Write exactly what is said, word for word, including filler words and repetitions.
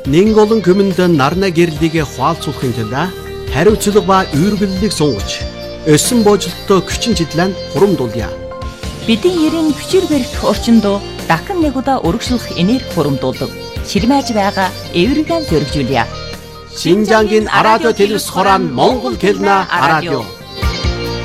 Нэн олон хүмүнд нарна гэрлийг хуалцуулахын тулд хариуцлага ба үүргэллийг сунгаж, өсөн бooжилттой хүчин чиглэн хурамдуулъя. Бидний ерийн хүчээр баригдах орчинд дахин нэг удаа өргөжлөх энерги хурамдуулдаг. Ширмэж байгаа эвригэн зөргижүүлье. Шинжангийн радио телевиз хорон Монгол хэлний радио.